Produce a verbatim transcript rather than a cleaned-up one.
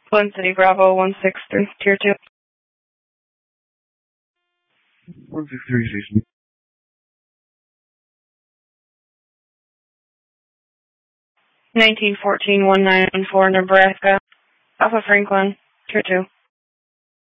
Twin City Bravo one six three, Tier two. one six three station. nineteen fourteen one nine four, Nebraska. Alpha Franklin, Tier two.